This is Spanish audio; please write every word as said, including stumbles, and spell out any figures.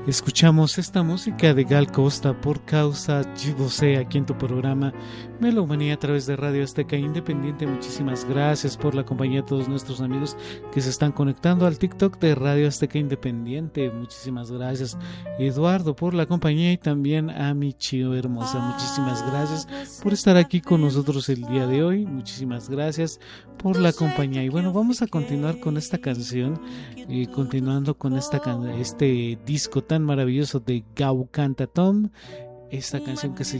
Escuchamos esta música de Gal Costa por causa de você aquí en tu programa Melomanía a través de Radio Azteca Independiente. Muchísimas gracias por la compañía de todos nuestros amigos que se están conectando al TikTok de Radio Azteca Independiente. Muchísimas gracias, Eduardo, por la compañía, y también a mi Chio hermosa. Muchísimas gracias por estar aquí con nosotros el día de hoy. Muchísimas gracias por la compañía. Y bueno, vamos a continuar con esta canción, eh, continuando con esta can- este disco tan maravilloso de Gau Canta Tom, esta canción que se